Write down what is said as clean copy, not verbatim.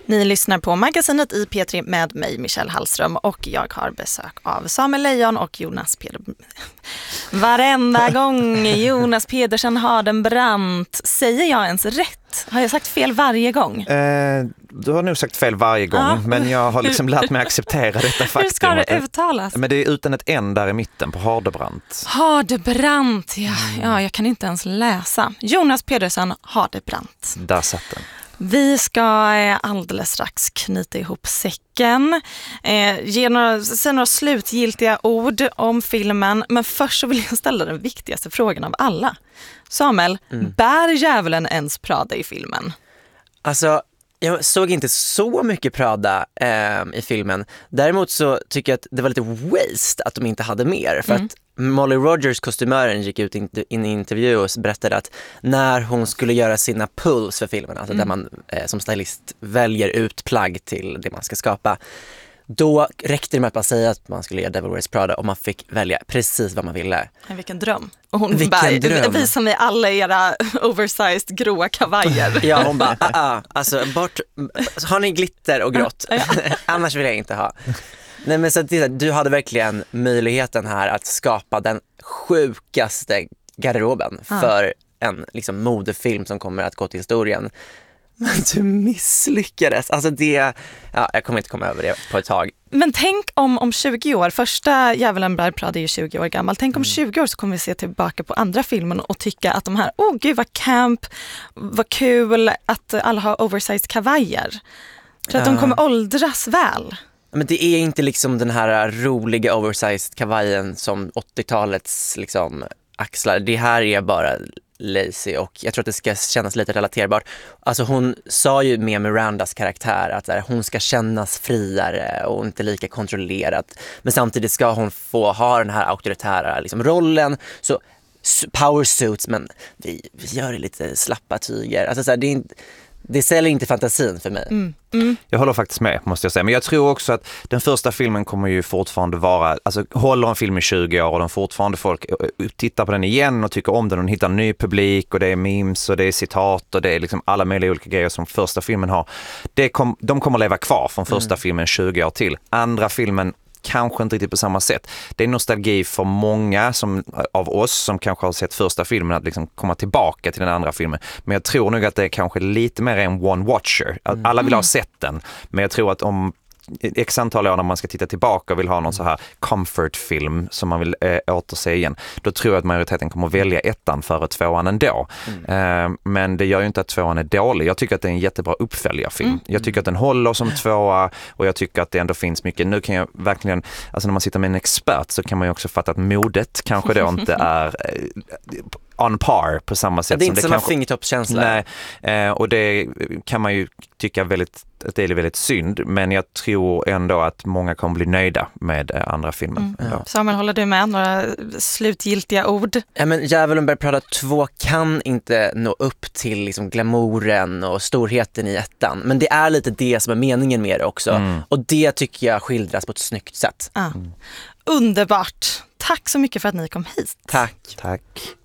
Ni lyssnar på magasinet i P3 med mig, Michelle Hallström, och jag har besök av Samuel Lejon och Jonas Pedersen. Varenda gång Jonas Pedersen Hardenbrandt. Säger jag ens rätt? Har jag sagt fel varje gång? Du har nog sagt fel varje gång, men jag har liksom lärt mig acceptera detta faktum. Hur ska det uttalas? Men det är utan ett N där i mitten på Hardebrandt. Hardebrandt, ja, jag kan inte ens läsa. Jonas Pedersen Hardebrandt. Där satt den. Vi ska alldeles strax knyta ihop säcken, säga några slutgiltiga ord om filmen, men först så vill jag ställa den viktigaste frågan av alla. Samuel, bär djävulen ens Prada i filmen? Alltså, jag såg inte så mycket Prada i filmen. Däremot så tycker jag att det var lite waste att de inte hade mer. För att Molly Rogers, kostymören, gick ut in i en intervju och berättade att när hon skulle göra sina pulls för filmen, alltså där man som stylist väljer ut plagg till det man ska skapa, då räckte det med att man säga att man skulle göra Devil Wears Prada och man fick välja precis vad man ville. Vilken dröm. Och hon visar mig alla era oversized gråa kavajer. Ja, hon bara, alltså har ni glitter och grått? Annars vill jag inte ha. Nej, men så du hade verkligen möjligheten här att skapa den sjukaste garderoben för en liksom modefilm som kommer att gå till historien. Men du misslyckades. Alltså jag kommer inte komma över det på ett tag. Men tänk om 20 år, första Djävulen bär Prada är ju 20 år gammal. Tänk om 20 år så kommer vi se tillbaka på andra filmen och tycka att de här, gud vad camp, vad kul att alla har oversized kavajer. För att de kommer åldras väl. Men det är inte liksom den här roliga oversized kavajen som 80-talets liksom axlar. Det här är bara lazy och jag tror att det ska kännas lite relaterbart. Alltså hon sa ju med Mirandas karaktär att hon ska kännas friare och inte lika kontrollerad. Men samtidigt ska hon få ha den här auktoritära liksom rollen. Så power suits, men vi gör det lite slappa tyger. Alltså så här, det säljer inte fantasin för mig. Jag håller faktiskt med, måste jag säga. Men jag tror också att den första filmen kommer ju fortfarande vara, alltså håller en film i 20 år och den fortfarande folk tittar på den igen och tycker om den och hittar en ny publik och det är memes och det är citat och det är liksom alla möjliga olika grejer som första filmen har. De kommer leva kvar från första filmen 20 år till. Andra filmen kanske inte riktigt på samma sätt. Det är nostalgi för många av oss som kanske har sett första filmen att liksom komma tillbaka till den andra filmen. Men jag tror nog att det är kanske lite mer en one-watcher. Alla vill ha sett den. Men jag tror att om x antal år när man ska titta tillbaka och vill ha någon så här comfort-film som man vill återse igen, då tror jag att majoriteten kommer att välja ettan före tvåan ändå. Men det gör ju inte att tvåan är dålig. Jag tycker att det är en jättebra uppföljarfilm. Jag tycker att den håller som tvåa och jag tycker att det ändå finns mycket. Nu kan jag verkligen, alltså när man sitter med en expert så kan man ju också fatta att modet kanske då inte är on par på samma sätt. Det är inte som samma fingertoppskänsla. Nej, och det kan man ju tycka att det är väldigt synd, men jag tror ändå att många kommer bli nöjda med andra filmen. Ja. Samuel, håller du med? Några slutgiltiga ord? Ja, men Djävulen bär Prada 2 kan inte nå upp till liksom glamouren och storheten i ettan, men det är lite det som är meningen med det också. Och det tycker jag skildras på ett snyggt sätt. Underbart! Tack så mycket för att ni kom hit. Tack. Tack.